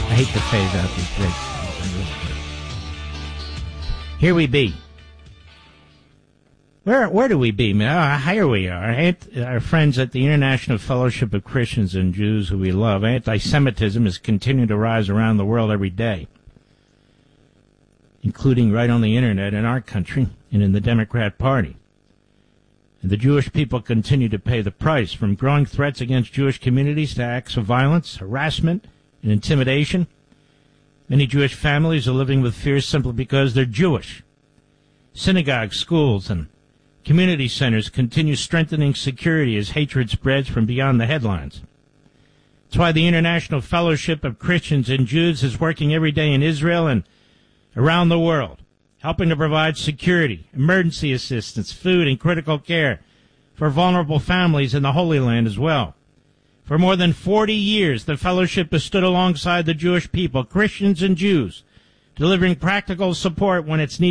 I hate to phase out these great songs. Here we be. Where do we be, man? Here we are. Our friends at the International Fellowship of Christians and Jews who we love. Anti-Semitism is continuing to rise around the world every day, including right on the internet in our country and in the Democrat Party. And the Jewish people continue to pay the price, from growing threats against Jewish communities to acts of violence, harassment, and intimidation. Many Jewish families are living with fears simply because they're Jewish. Synagogues, schools, and community centers continue strengthening security as hatred spreads from beyond the headlines. That's why the International Fellowship of Christians and Jews is working every day in Israel and around the world, helping to provide security, emergency assistance, food, and critical care for vulnerable families in the Holy Land as well. For more than 40 years, the fellowship has stood alongside the Jewish people, Christians and Jews, delivering practical support when it's needed.